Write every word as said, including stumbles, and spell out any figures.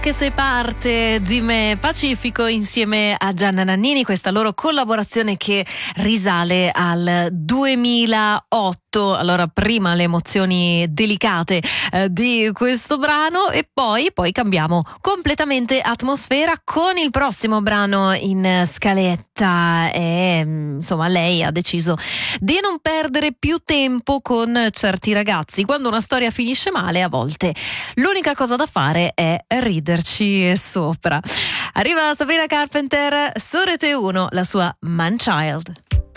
Che se parte di me Pacifico insieme a Gianna Nannini, questa loro collaborazione che risale al duemilaotto. Allora, prima le emozioni delicate eh, di questo brano e poi, poi cambiamo completamente atmosfera con il prossimo brano in scaletta. E insomma, lei ha deciso di non perdere più tempo con certi ragazzi. Quando una storia finisce male, a volte l'unica cosa da fare è riderci sopra. Arriva Sabrina Carpenter su Rete uno, la sua Man Child.